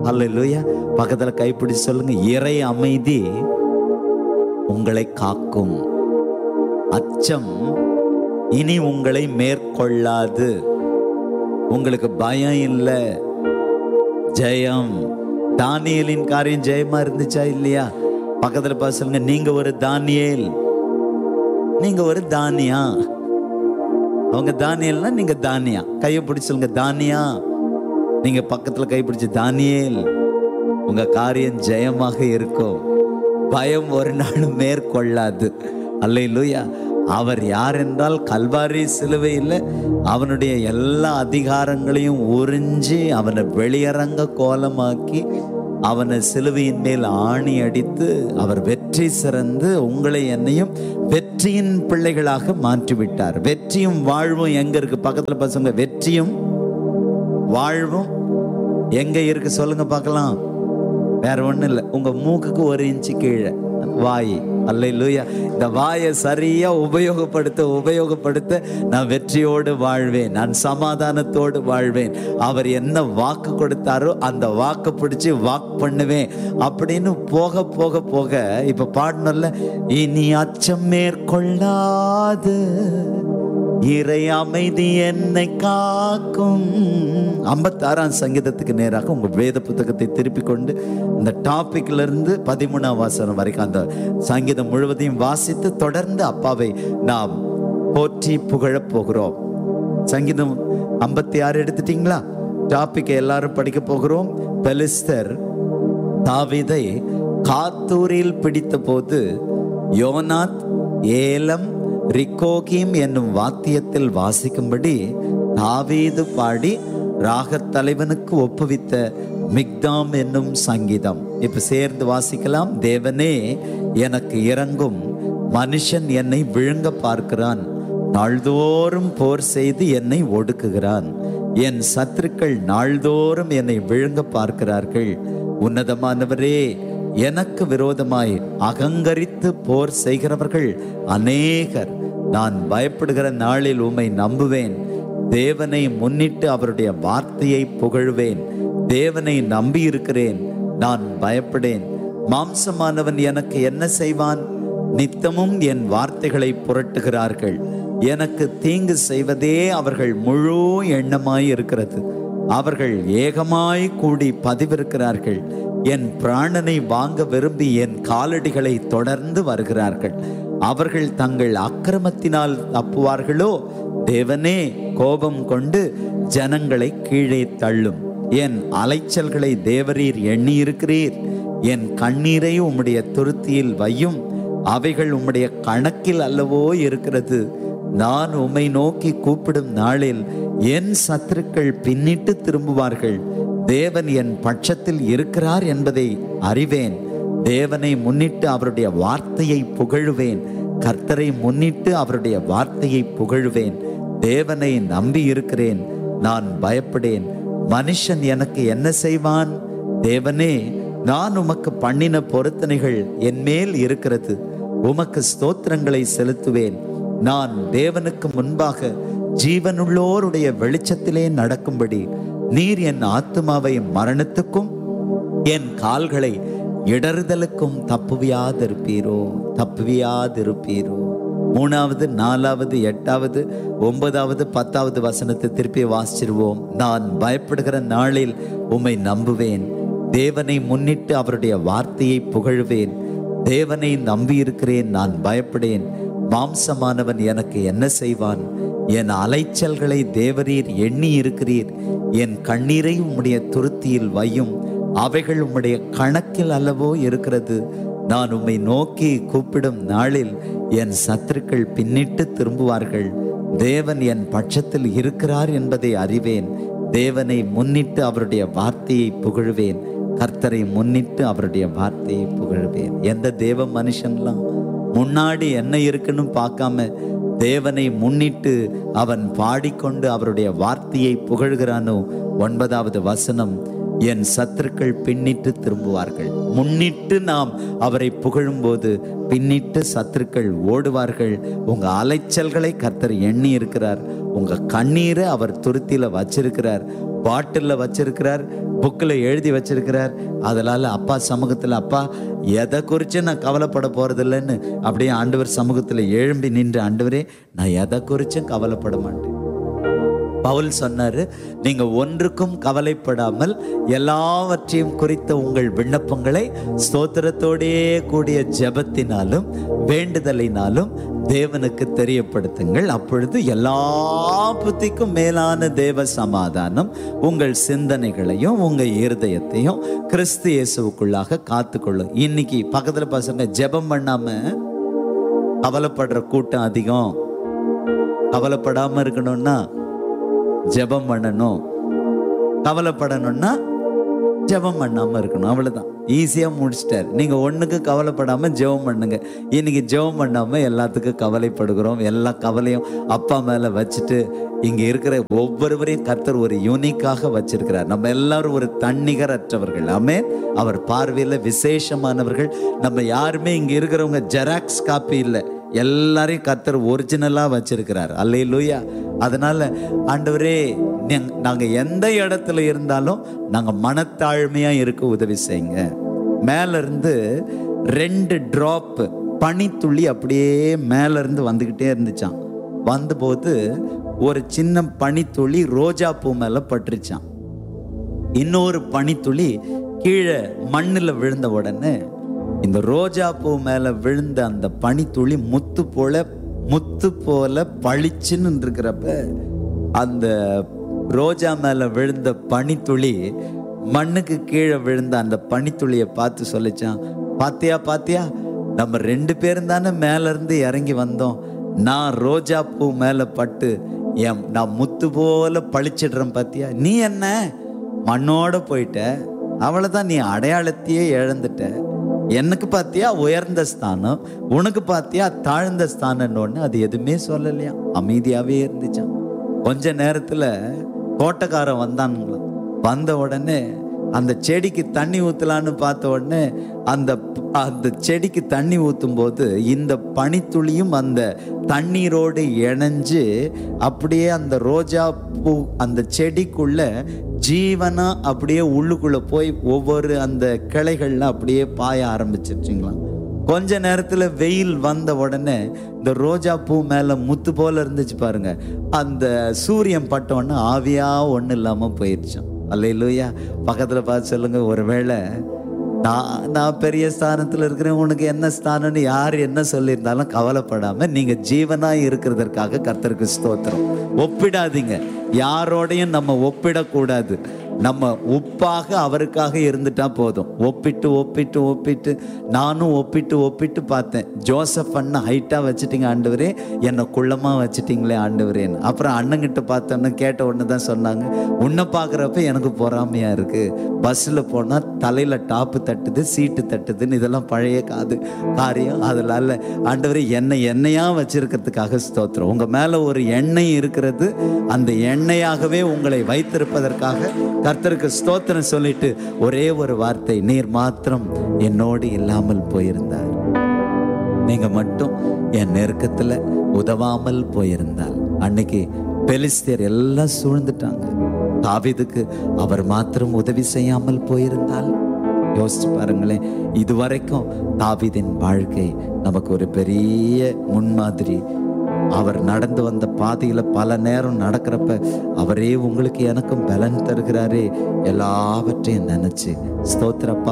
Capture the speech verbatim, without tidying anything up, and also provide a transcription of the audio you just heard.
அல்லேலூயா. பக்கத்துல கைப்பிடிச்சு சொல்லுங்க, இறை அமைதி உங்களை காக்கும். அச்சம் இனி உங்களை மேற்கொள்ளாது. உங்களுக்கு பயம் இல்லை, ஜெயம். தானியேலின் காரியம் ஜெயமா இருந்துச்சா இல்லையா? பக்கத்துல பார்த்து சொல்லுங்க, நீங்க ஒரு தானியேல், நீங்க ஒரு தானியா. அவங்க தானியல்னா நீங்க தானியா. கையை பிடிச்சு சொல்லுங்க, தானியா. நீங்க பக்கத்துல கை பிடிச்சு, தானியேல், உங்க காரியம் ஜெயமாக இருக்கும், பயம் ஒரு நாளும் மேற்கொள்ளாது. அல்லேலூயா. அவர் யார் என்றால், கல்வாரி சிலுவையில் அவனுடைய எல்லா அதிகாரங்களையும் உறிஞ்சி அவனை வெளியரங்க கோலமாக்கி அவனை சிலுவையின் மேல் ஆணி அடித்து அவர் வெற்றி சிறந்து உங்களை என்னையும் வெற்றியின் பிள்ளைகளாக மாற்றிவிட்டார். வெற்றியும் வாழ்வும் எங்க இருக்கு? பக்கத்துல பசங்க, வெற்றியும் வாழ்வும் எங்க இருக்கு சொல்லுங்க பார்க்கலாம். வேற ஒண்ணும் இல்லை, உங்க மூக்குக்கு ஒரு இன்ச்சு கீழே வாய். அல்லேலூயா. இந்த வாயை சரியா உபயோகப்படுத்த உபயோகப்படுத்த நான் வெற்றியோடு வாழ்வேன், நான் சமாதானத்தோடு வாழ்வேன். அவர் என்ன வாக்கு கொடுத்தாரோ அந்த வாக்கு பிடிச்சு வாக் பண்ணுவேன் அப்படின்னு போக போக போக இப்ப பாடணும்ல, இனி அச்சம் மேற்கொள்ளாது இறை அமைதி என்னை காக்கும். ஐம்பத்தாறாம் சங்கீதத்துக்கு நேராக உங்க வேத புத்தகத்தை திருப்பி கொண்டு இந்த டாபிக்ல இருந்து பதிமூணாம் வாசனம் வரைக்கும் அந்த சங்கீதம் முழுவதையும் வாசித்து தொடர்ந்து அப்பாவை நாம் போற்றி புகழ போகிறோம். சங்கீதம் ஐம்பத்தி ஆறு எடுத்துட்டீங்களா? டாபிக் எல்லாரும் படிக்க போகிறோம். பெலிஸ்தர் தாவீதை காத்தூரில் பிடித்த போது யோனாத், ஏலம், ரிக்கோகீம் என்னும் வாத்தியத்தில் வாசிக்கும்படி தாவீது பாடி ராகத் தலைவனுக்கு ஒப்புவித்த மிக்தாம் என்னும் சங்கீதம். இப்ப சேர்ந்து வாசிக்கலாம். தேவனே எனக்கு இரங்கும், மனுஷன் என்னை விழுங்க பார்க்கிறான், நாள்தோறும் போர் செய்து என்னை ஒடுக்குகிறான். என் சத்துருக்கள் நாள்தோறும் என்னை விழுங்க பார்க்கிறார்கள். உன்னதமானவரே, எனக்கு விரோதமாய் அகங்கரித்து போர் செய்கிறவர்கள் அநேகர். நான் பயப்படுகிற நாளில் உம்மை நம்புவேன். தேவனை முன்னிட்டு அவருடைய வார்த்தையை புகழ்வேன். தேவனை நம்பி இருக்கிறேன், நான் பயப்படேன். மாம்சமானவன் எனக்கு என்ன செய்வான்? நித்தமும் என் வார்த்தைகளை புரட்டுகிறார்கள். எனக்கு தீங்கு செய்வதே அவர்கள் முழு எண்ணமாய் இருக்கிறது. அவர்கள் ஏகமாய் கூடி பதிவிருக்கிறார்கள். என் பிராணனை வாங்க விரும்பி என் காலடிகளை தொடர்ந்து வருகிறார்கள். அவர்கள் தங்கள் அக்கிரமத்தினால் தப்புவார்களோ? தேவனே, கோபம் கொண்டு ஜனங்களை கீழே தள்ளும். என் அலைச்சல்களை தேவரீர் எண்ணி இருக்கிறீர். என் கண்ணீரை உம்முடைய துருத்தியில் வையும். அவைகள் உம்முடைய கணக்கில் அல்லவோ இருக்கிறது. நான் உம்மை நோக்கி கூப்பிடும் நாளில் என் சத்துருக்கள் பின்னிட்டு திரும்புவார்கள். தேவன் என் பட்சத்தில் இருக்கிறார் என்பதை அறிவேன். தேவனை முன்னிட்டு அவருடைய வார்த்தையை புகழுவேன். கர்த்தரை முன்னிட்டு அவருடைய வார்த்தையை புகழுவேன். தேவனை நம்பி இருக்கிறேன், நான் பயப்படேன். மனுஷன் எனக்கு என்ன செய்வான்? தேவனே, நான் உமக்கு பண்ணின பொருத்தனைகள் என் மேல் இருக்கிறது. உமக்கு ஸ்தோத்திரங்களை செலுத்துவேன். நான் தேவனுக்கு முன்பாக ஜீவனுள்ளோருடைய வெளிச்சத்திலே நடக்கும்படி நீர் என் ஆத்துமாவை மரணத்துக்கும் என் கால்களை இடறுதலுக்கும் தப்புவியாதிருப்பீரோ தப்புவியாதிருப்பீரோ. மூணாவது, நாலாவது, எட்டாவது, ஒன்பதாவது, பத்தாவது வசனத்தை திருப்பி வாசிச்சிருவோம். நான் பயப்படுகிற நாளில் உம்மை நம்புவேன். தேவனை முன்னிட்டு அவருடைய வார்த்தையை புகழ்வேன். தேவனை நம்பி இருக்கிறேன், நான் பயப்படேன். மாம்சமானவன் எனக்கு என்ன செய்வான்? என் அலைச்சல்களை தேவரீர் எண்ணி இருக்கிறீர். என் கண்ணீரை உம்முடைய துருத்தியில் வையும். அவைகள் உம்முடைய கணக்கில் அல்லவோ இருக்கிறது. நான் உம்மை நோக்கி கூப்பிடும் நாளில் என் சத்துருக்கள் பின்னிட்டு திரும்புவார்கள். தேவன் என் பட்சத்தில் இருக்கிறார் என்பதை அறிவேன். தேவனை முன்னிட்டு அவருடைய வார்த்தையை புகழ்வேன். கர்த்தரை முன்னிட்டு அவருடைய வார்த்தையை புகழ்வேன். எந்த தேவ மனுஷன்லாம் முன்னாடி என்ன இருக்குன்னு பார்க்காம தேவனை முன்னிட்டு அவன் பாடிக்கொண்டு அவருடைய வார்த்தையை புகழ்கிறானோ, ஒன்பதாவது வசனம், என் சத்துருக்கள் பின்னிட்டு திரும்புவார்கள். முன்னிட்டு நாம் அவரை புகழும்போது பின்னிட்டு சத்துருக்கள் ஓடுவார்கள். உங்க அலைச்சல்களை கர்த்தர் எண்ணி இருக்கிறார். உங்க கண்ணீரை அவர் துருத்தியில வச்சிருக்கிறார். பாட்டில்ல வச்சிருக்கிறார், புக்கில் எழுதி வச்சிருக்கிறார். அதனால அப்பா சமூகத்தில், அப்பா எதை குறித்து நான் கவலைப்பட போறதில்லைன்னு அப்படியே ஆண்டவர் சமூகத்தில் எழும்பி நின்று, ஆண்டவரே நான் எதை குறிச்சும் கவலைப்பட மாட்டேன். பவுல் சொன்னாரு, நீங்க ஒன்றுக்கும் கவலைப்படாமல் எல்லாவற்றையும் குறித்த உங்கள் விண்ணப்பங்களை ஸ்தோத்திரத்தோடே கூடிய ஜெபத்தினாலும் வேண்டுதலினாலும் தேவனுக்கு தெரியப்படுத்துங்கள். அப்பொழுது எல்லா புத்திக்கும் மேலான தேவ சமாதானம் உங்கள் சிந்தனைகளையும் உங்க இருதயத்தையும் கிறிஸ்து இயேசுவுக்குள்ளாக காத்துக்கொள்ளும். இன்னைக்கு பக்கத்துல பசங்க ஜெபம் பண்ணாம கவலைப்படுற கூட்டம் அதிகம். கவலைப்படாம இருக்கணும்னா ஜெபம் பண்ணணும், கவலைப்படணும்னா ஜெபம் பண்ணாம இருக்கணும். அவ்வளவுதான், ஈஸியா முடிச்சிட்டார். நீங்க ஒண்ணுக்கு கவலைப்படாம ஜெபம் பண்ணுங்க. இன்னைக்கு ஜெபம் பண்ணாம எல்லாத்துக்கும் கவலைப்படுகிறோம். எல்லா கவலையும் அப்பா மேல வச்சுட்டு இங்க இருக்கிற ஒவ்வொருவரையும் கர்த்தர் ஒரு யூனிக்காக வச்சிருக்கிறார். நம்ம எல்லாரும் ஒரு தன்னிகரற்றவர்கள். ஆமென். அவர் பார்வையில விசேஷமானவர்கள். நம்ம யாருமே இங்க இருக்கிறவங்க ஜெராக்ஸ் காப்பி இல்லை, எல்லாரையும் கர்த்தர் ஒரிஜினலா வச்சிருக்கிறார். அல்லேலூயா. அதனால ஆண்டவரே, நாங்க எந்த இடத்துல இருந்தாலும் நாங்க மனத்தாழ்மையா இருக்க உதவி செய்யுங்க. மேல இருந்து ரெண்டு டிராப் பனித்துளி அப்படியே மேல இருந்து வந்துகிட்டே இருந்துச்சான். வந்தபோது ஒரு சின்ன பனித்துளி ரோஜா பூ மேல பட்டுருச்சான். இன்னொரு பனித்துளி கீழே மண்ணுல விழுந்த உடனே இந்த ரோஜா பூ மேல விழுந்த அந்த பனித்துளி முத்து போல முத்து போல பளிச்சுன்னு இருக்கிறப்ப அந்த ரோஜா மேல விழுந்த பனித்துளி மண்ணுக்கு கீழே விழுந்த அந்த பனித்துளியை பார்த்து சொல்லிச்சான், பாத்தியா பாத்தியா, நம்ம ரெண்டு பேரும் தானே மேல இருந்து இறங்கி வந்தோம். நான் ரோஜா பூ மேல பட்டு என் நான் முத்து போல பளிச்சிடுறேன் பாத்தியா, நீ என்ன மண்ணோட போயிட்ட, அவ்வளவுதான், நீ அடையாளத்தையே இழந்துட்ட. எனக்கு பாத்தியா உயர்ந்த ஸ்தானம், உனக்கு பாத்தியா தாழ்ந்த ஸ்தானம்னு அது எதுவுமே சொல்லலையா, அமைதியாவே இருந்துச்சான். கொஞ்ச நேரத்துல தோட்டக்காரன் வந்தானுங்களாம். வந்த உடனே அந்த செடிக்கு தண்ணி ஊத்தலான்னு பார்த்த உடனே அந்த அந்த செடிக்கு தண்ணி ஊத்தும் போது இந்த பனித்துளியும் அந்த தண்ணீரோடு இணைஞ்சு அப்படியே அந்த ரோஜா பூ அந்த செடிக்குள்ள ஜீவனா அப்படியே உள்ளுக்குள்ள போய் ஒவ்வொரு அந்த கிளைகள்ல அப்படியே பாய ஆரம்பிச்சிருச்சுங்களாம். கொஞ்ச நேரத்துல வெயில் வந்த உடனே இந்த ரோஜா பூ மேல முத்து போல இருந்துச்சு பாருங்க, அந்த சூரியன் பட்ட உடனே ஆவியா ஒண்ணு இல்லாம போயிடுச்சான். அல்லேலூயா. பக்கத்துல பார்த்து சொல்லுங்க, ஒருவேளை நான் நான் பெரிய ஸ்தானத்துல இருக்கிறேன், உனக்கு என்ன ஸ்தானம்னு யார் என்ன சொல்லியிருந்தாலும் கவலைப்படாம நீங்க ஜீவனா இருக்கிறதற்காக கர்த்தருக்கு ஸ்தோத்திரம். ஒப்பிடாதீங்க, யாரோடையும் நம்ம ஒப்பிடக்கூடாது. நம்ம உப்பாக அவருக்காக இருந்துட்டா போதும். ஒப்பிட்டு ஒப்பிட்டு ஒப்பிட்டு நானும் ஒப்பிட்டு ஒப்பிட்டு பார்த்தேன். ஜோசப் அண்ணன் ஹைட்டா வச்சுட்டீங்க ஆண்டவரே, என்னை குள்ளமா வச்சுட்டீங்களே ஆண்டவரேன்னு. அப்புறம் அண்ணங்கிட்ட பார்த்தோன்னு கேட்ட ஒன்று தான் சொன்னாங்க, உன்னை பார்க்குறப்ப எனக்கு பொறாமையா இருக்கு, பஸ்ஸில் போனால் தலையில டாப்பு தட்டுது சீட்டு தட்டுதுன்னு, இதெல்லாம் பழைய காது காரியம். அதனால ஆண்டவரே என்னை எண்ணெயா வச்சிருக்கிறதுக்காக ஸ்தோத்திரம். உங்க மேல ஒரு எண்ணெய் இருக்கிறது, அந்த எண்ணெயாகவே உங்களை வைத்திருப்பதற்காக கர்த்தருக்கு ஸ்தோத்திரம் சொல்லிட்டு ஒரே ஒரு வார்த்தை, நீர் மாத்திரம் என்னோடு இல்லாமல் போயிருந்தார், நீங்க மட்டும் என் நெருக்கத்துல உதவாமல் போயிருந்தால், அன்னைக்கு பெலிஸ்தர் எல்லாம் சூழ்ந்துட்டாங்க, தாவீதுக்கு அவர் மாத்திரம் உதவி செய்யாமல் போயிருந்தால், யோசிச்சு பாருங்களேன். இதுவரைக்கும் தாவீதின் வாழ்க்கை நமக்கு ஒரு பெரிய முன்மாதிரி. அவர் நடந்து வந்த பாதையில பல நேரம் நடக்கிறப்ப அவரே உங்களுக்கு எனக்கும் பலன் தருகிறாரே, எல்லாவற்றையும் நினைச்சு ஸ்தோத்திரப்பா